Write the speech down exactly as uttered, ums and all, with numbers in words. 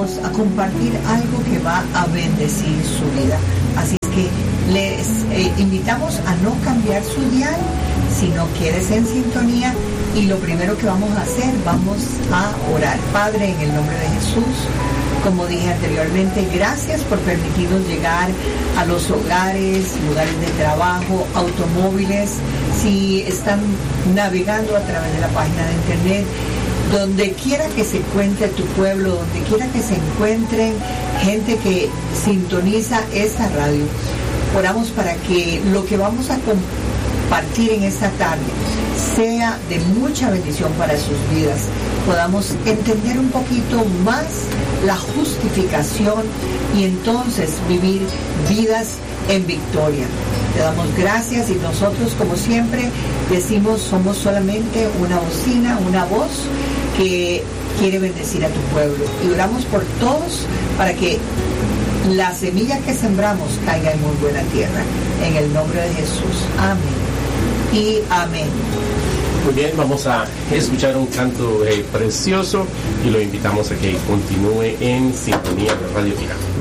vamos a compartir algo que va a bendecir su vida. Así es que les eh, invitamos a no cambiar su dial, sino quédese en sintonía. Y lo primero que vamos a hacer, vamos a orar. Padre, en el nombre de Jesús, como dije anteriormente, gracias por permitirnos llegar a los hogares, lugares de trabajo, automóviles, si están navegando a través de la página de internet, donde quiera que se encuentre tu pueblo, donde quiera que se encuentren gente que sintoniza esta radio. Oramos para que lo que vamos a compartir en esta tarde sea de mucha bendición para sus vidas. Podamos entender un poquito más la justificación y entonces vivir vidas en victoria. Te damos gracias y nosotros, como siempre, decimos, somos solamente una bocina, una voz que quiere bendecir a tu pueblo. Y oramos por todos para que la semilla que sembramos caiga en muy buena tierra. En el nombre de Jesús. Amén y amén. Muy bien, vamos a escuchar un canto eh, precioso y lo invitamos a que continúe en sintonía de Radio Vida.